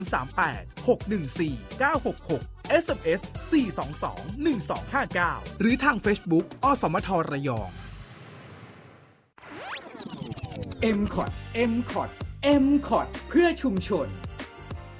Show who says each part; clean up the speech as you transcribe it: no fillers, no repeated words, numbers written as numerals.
Speaker 1: 38 614 966 SMS 422 1259 หรือทาง Facebook อสมทระยอง
Speaker 2: MCOT เพื่อชุมชน